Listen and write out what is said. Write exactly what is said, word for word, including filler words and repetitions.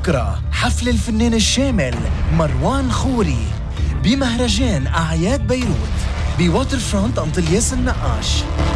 بكرة حفل الفنان الشامل مروان خوري بمهرجان أعياد بيروت بواتر فرونت أنطلياس النقاش.